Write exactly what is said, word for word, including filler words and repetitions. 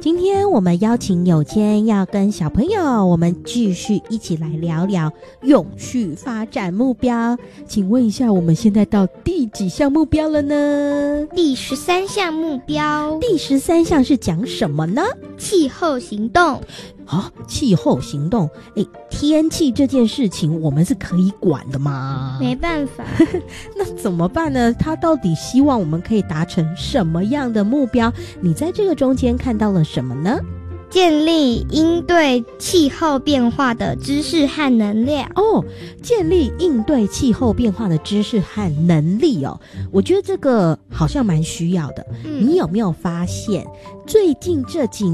今天我们邀请友谦要跟小朋友我们继续一起来聊聊永续发展目标。请问一下，我们现在到第几项目标了呢？ 第十三项目标。 第十三项是讲什么呢？ 气候行动。 哦，气候行动，诶，天气这件事情我们是可以管的吗？ 没办法。 那怎么办呢？他到底希望我们可以达成什么样的目标？你在这个中间看到了什么呢？ 建立应对气候变化的知识和能力。 哦，建立应对气候变化的知识和能力哦，我觉得这个好像蛮需要的。嗯，你有没有发现最近这几